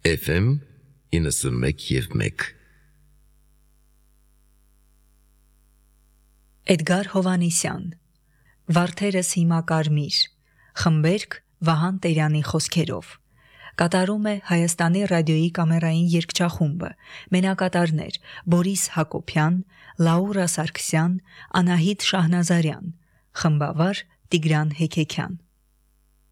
FM 91.1 Էդգար Հովհաննիսյան Վարդերս հիմա կարմիր խմբերք Վահան Տերյանի խոսքերով կատարում է Հայաստանի ռադիոյի կամերային երգչախումբը մենակատարներ Բորիս Հակոբյան, Լաուրա Սարգսյան, Անահիտ Շահնազարյան, խմբավար Տիգրան Հեքեքյան